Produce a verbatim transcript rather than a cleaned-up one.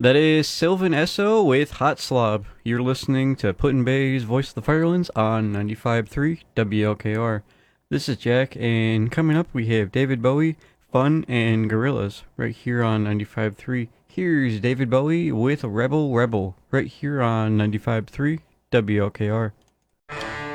That is Sylvan Esso with Hot Slob. You're listening to Put-in-Bay's Voice of the Firelands on ninety-five point three W L K R. This is Jack, and coming up we have David Bowie, Fun, and Gorillas right here on ninety-five point three. Here's David Bowie with Rebel Rebel right here on ninety-five point three W L K R.